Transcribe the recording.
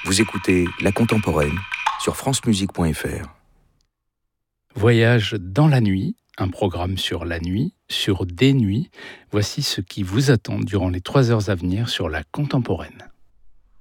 Vous écoutez La Contemporaine sur francemusique.fr. Voyage dans la nuit, un programme sur la nuit, sur des nuits. Voici ce qui vous attend durant les 3 heures à venir sur La Contemporaine.